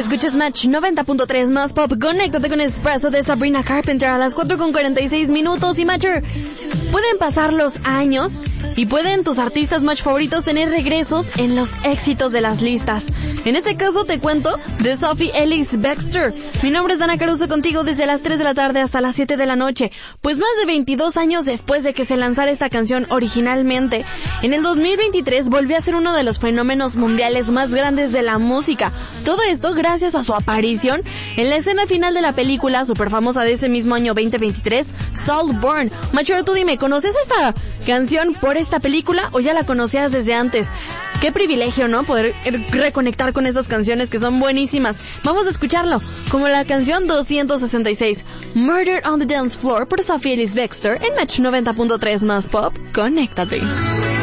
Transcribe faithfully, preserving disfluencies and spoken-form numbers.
Escuchas Match noventa punto tres más pop. Conéctate con Espresso de Sabrina Carpenter a las cuatro con cuarenta y seis minutos. Y Matcher, pueden pasar los años y pueden tus artistas Match favoritos tener regresos en los éxitos de las listas. En este caso te cuento de Sophie Ellis-Bextor. Mi nombre es Dana Caruso, contigo desde las tres de la tarde hasta las siete de la noche. Pues más de veintidós años después de que se lanzara esta canción originalmente, en el dos mil veintitrés volvió a ser uno de los fenómenos mundiales más grandes de la música. Todo esto gracias a su aparición en la escena final de la película super famosa de ese mismo año veinte veintitrés, Saltburn. Machoro, tú dime, ¿conoces esta canción por esta película o ya la conocías desde antes? Qué privilegio, ¿no? Poder reconectar con esas canciones que son buenísimas. Vamos a escucharlo, como la canción doscientos sesenta y seis, Murder on the Dance Floor por Sophie Ellis-Bextor en Match noventa punto tres más pop. Conéctate.